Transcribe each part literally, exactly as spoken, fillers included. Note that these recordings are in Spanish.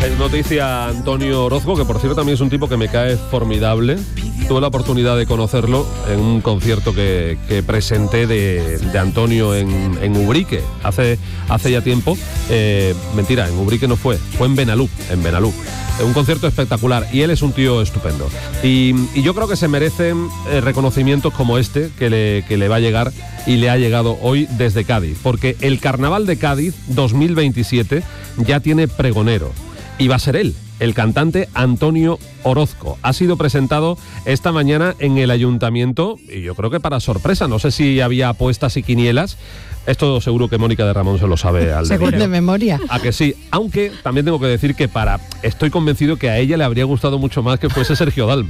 Es noticia Antonio Orozco, que por cierto también es un tipo que me cae formidable. Tuve la oportunidad de conocerlo en un concierto que, que presenté de, de Antonio en, en Ubrique hace, hace ya tiempo. Eh, mentira, en Ubrique no fue, fue en Benalú, en Benalú. Un concierto espectacular y él es un tío estupendo. Y, y yo creo que se merecen eh, reconocimientos como este que le, que le va a llegar y le ha llegado hoy desde Cádiz. Porque el Carnaval de Cádiz dos mil veintisiete ya tiene pregonero y va a ser él, el cantante Antonio Orozco. Ha sido presentado esta mañana en el ayuntamiento y yo creo que para sorpresa, no sé si había apuestas y quinielas. Esto seguro que Mónica de Ramón se lo sabe al seguro de memoria. A que sí, aunque también tengo que decir que para estoy convencido que a ella le habría gustado mucho más que fuese Sergio Dalma.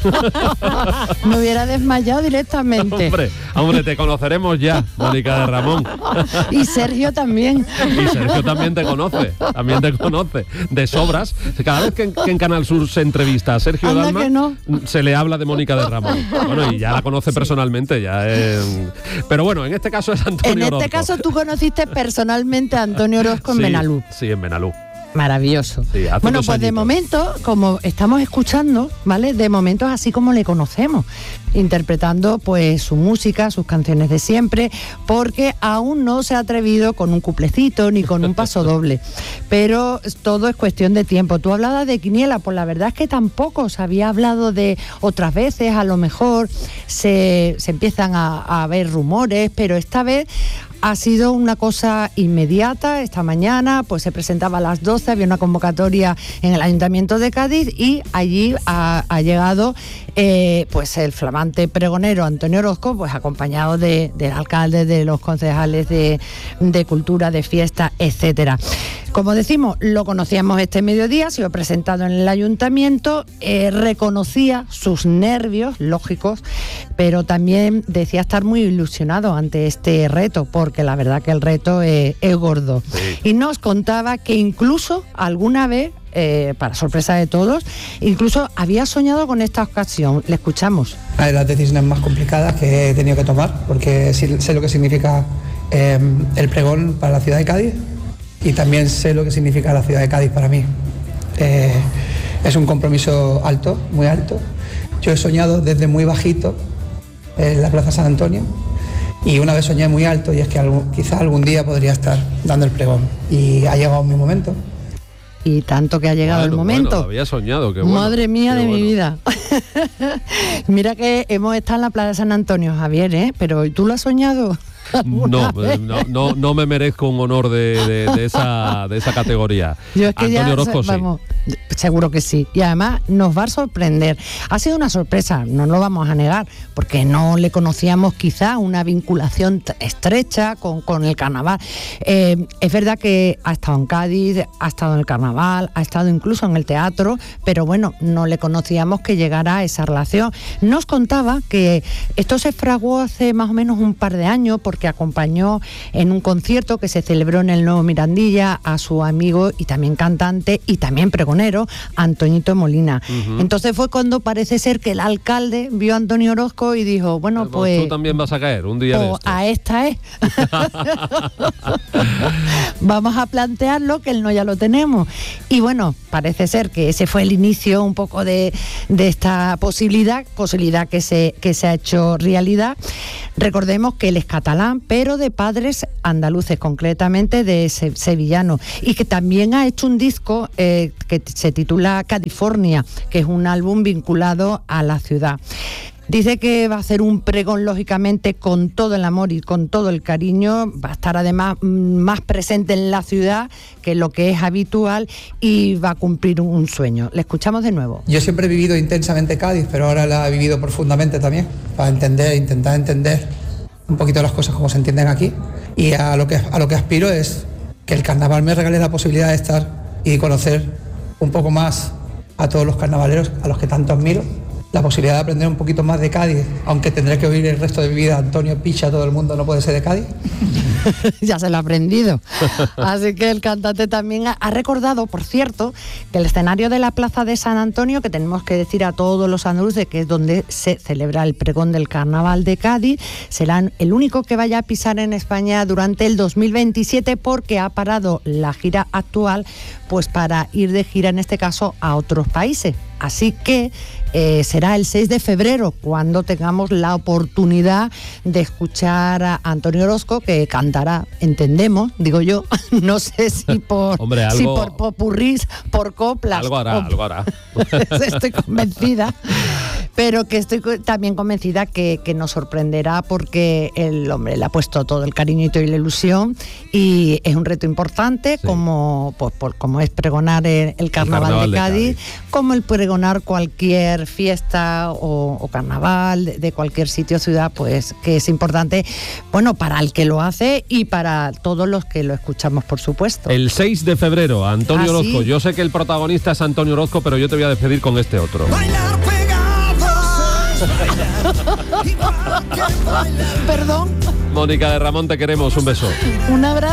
Me hubiera desmayado directamente. Hombre, hombre, te conoceremos ya, Mónica de Ramón. Y Sergio también. Y Sergio también te conoce, también te conoce, de sobras. Cada vez que en, que en Canal Sur se entrevista a Sergio Anda Dalma, que no. se le habla de Mónica de Ramón. Bueno, y ya la conoce sí. personalmente, ya es... Pero bueno, en este caso es Antonio En Orozco. este caso tú conociste personalmente a Antonio Orozco en sí, Benalú. Sí, en Benalú. Maravilloso. Sí, bueno, pues añitos. de momento, como estamos escuchando, ¿vale? De momento es así como le conocemos, interpretando pues su música, sus canciones de siempre, porque aún no se ha atrevido con un cuplecito ni con un paso doble. Pero todo es cuestión de tiempo. Tú hablabas de quiniela, pues la verdad es que tampoco se había hablado de otras veces, a lo mejor se, se empiezan a, a ver rumores, pero esta vez ha sido una cosa inmediata. Esta mañana pues se presentaba a las doce, había una convocatoria en el Ayuntamiento de Cádiz y allí ha, ha llegado eh, pues el flamante pregonero Antonio Orozco, pues acompañado de, del alcalde, de los concejales de, de cultura, de fiesta, etcétera. Como decimos, lo conocíamos este mediodía, ha sido presentado en el Ayuntamiento, eh, reconocía sus nervios, lógicos, pero también decía estar muy ilusionado ante este reto, porque la verdad que el reto es, es gordo. Sí. Y nos contaba que incluso alguna vez, eh, para sorpresa de todos, incluso había soñado con esta ocasión. Le escuchamos. Una de las decisiones más complicadas que he tenido que tomar, porque sé lo que significa eh, el pregón para la ciudad de Cádiz. Y también sé lo que significa la ciudad de Cádiz para mí. Eh, es un compromiso alto, muy alto. Yo he soñado desde muy bajito en la Plaza San Antonio y una vez soñé muy alto y es que algún, quizá algún día podría estar dando el pregón. Y ha llegado mi momento. Y tanto que ha llegado bueno, el momento. Bueno, había soñado, qué bueno. Madre mía qué de bueno. mi vida. Mira que hemos estado en la Plaza San Antonio, Javier, ¿eh? Pero ¿tú lo has soñado? No, no, no, no me merezco un honor de, de, de, esa, de esa categoría. Yo es que Antonio ya, Orozco, vamos, sí. Seguro que sí. Y además nos va a sorprender. Ha sido una sorpresa, no lo vamos a negar, porque no le conocíamos quizá una vinculación estrecha con, con el carnaval. Eh, es verdad que ha estado en Cádiz, ha estado en el carnaval, ha estado incluso en el teatro, pero bueno, no le conocíamos que llegara a esa relación. Nos contaba que esto se fraguó hace más o menos un par de años, porque que acompañó en un concierto que se celebró en el Nuevo Mirandilla a su amigo y también cantante y también pregonero, Antoñito Molina. Uh-huh. Entonces fue cuando parece ser que el alcalde vio a Antonio Orozco y dijo, bueno, pues... pues... Tú también vas a caer un día de estos. A esta es. Vamos a plantearlo, que el no ya lo tenemos. Y bueno, parece ser que ese fue el inicio un poco de, de esta posibilidad, posibilidad que se, que se ha hecho realidad. Recordemos que él es catalán, pero de padres andaluces, concretamente de se- sevillano, y que también ha hecho un disco eh, que se titula California, que es un álbum vinculado a la ciudad. Dice que va a hacer un pregón, lógicamente, con todo el amor y con todo el cariño. Va a estar además más presente en la ciudad que lo que es habitual y va a cumplir un sueño. Le escuchamos de nuevo. Yo siempre he vivido intensamente Cádiz, pero ahora la he vivido profundamente también, para entender, intentar entender un poquito las cosas como se entienden aquí. Y a lo que, a lo que aspiro es que el carnaval me regale la posibilidad de estar y conocer un poco más a todos los carnavaleros, a los que tanto admiro. La posibilidad de aprender un poquito más de Cádiz, aunque tendré que oír el resto de mi vida Antonio Picha, todo el mundo no puede ser de Cádiz. Ya se lo ha aprendido. Así que el cantante también ha, ha recordado, por cierto, que el escenario de la Plaza de San Antonio, que tenemos que decir a todos los andaluces que es donde se celebra el pregón del Carnaval de Cádiz, será el único que vaya a pisar en España durante el dos mil veintisiete, porque ha parado la gira actual pues para ir de gira, en este caso, a otros países. Así que eh, será el seis de febrero cuando tengamos la oportunidad de escuchar a Antonio Orozco, que cantará, entendemos, digo yo, no sé si por, Hombre, algo, si por popurrís, por coplas. Algo hará, o, algo hará. Estoy convencida, pero que estoy también convencida que, que nos sorprenderá, porque el hombre le ha puesto todo el cariñito y la ilusión, y es un reto importante, sí. como, pues, por, como es pregonar el, el, carnaval, el carnaval de Cádiz, de Cádiz, como el pregonar cualquier fiesta o, o carnaval de, de cualquier sitio o ciudad, pues que es importante, bueno, para el que lo hace y para todos los que lo escuchamos, por supuesto. El seis de febrero, Antonio ¿Ah, Orozco. sí? Yo sé que el protagonista es Antonio Orozco, pero yo te voy a despedir con este otro. Perdón. Mónica de Ramón, te queremos, un beso. Un abrazo.